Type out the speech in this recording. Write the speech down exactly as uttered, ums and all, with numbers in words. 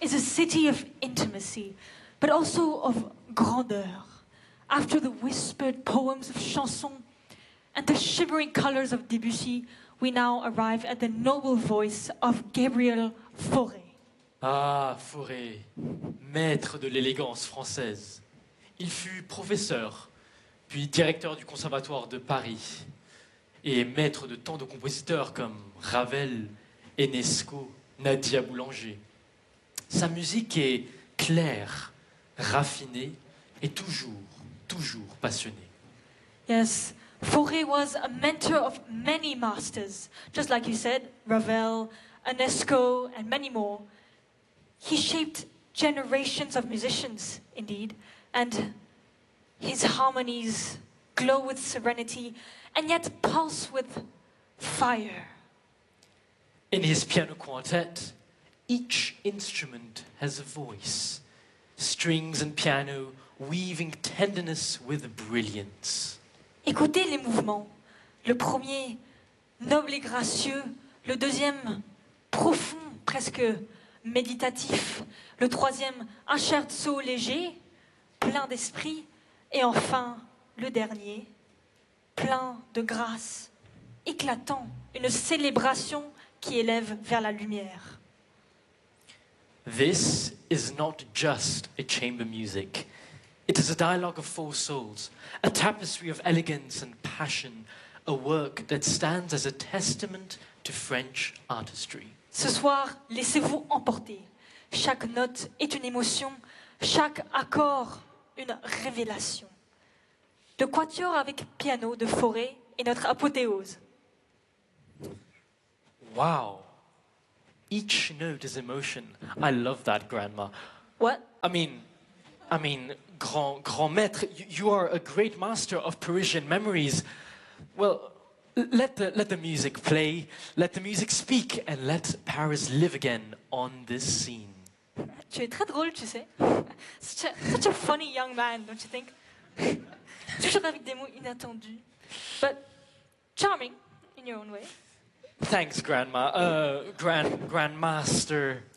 is a city of intimacy, but also of grandeur. After the whispered poems of Chanson and the shimmering colors of Debussy, we now arrive at the noble voice of Gabriel Fauré. Ah, Fauré, maître de l'élégance française. Il fut professeur, puis directeur du Conservatoire de Paris, et maître de tant de compositeurs comme Ravel, Enesco, Nadia Boulanger. Sa musique est claire, raffinée et toujours, toujours passionnée. Yes, Fauré was a mentor of many masters, just like you said, Ravel, Enesco, and many more. He shaped generations of musicians, indeed, and his harmonies glow with serenity and yet pulse with fire. In his piano quartet, each instrument has a voice, strings and piano weaving tenderness with brilliance. Écoutez les mouvements. Le premier, noble et gracieux. Le deuxième, profond, presque méditatif. Le troisième, un scherzo léger, plein d'esprit. Et enfin, le dernier, plein de grâce, éclatant, une célébration qui élève vers la lumière. This is not just a chamber music. It is a dialogue of four souls, a tapestry of elegance and passion, a work that stands as a testament to French artistry. Ce soir, laissez-vous emporter. Chaque note est une émotion, chaque accord une révélation. Le quatuor avec piano de Fauré est notre apothéose. Wow. Each note is emotion. I love that, Grandma. What? I mean, I mean, grand, grand maître, you, you are a great master of Parisian memories. Well, let the, let the music play, let the music speak, and let Paris live again on this scene. Tu es très drôle, tu sais. Such a, such a funny young man, don't you think? Toujours avec des mots inattendus. But charming in your own way. Thanks, Grandma. Uh, Grand, Grandmaster.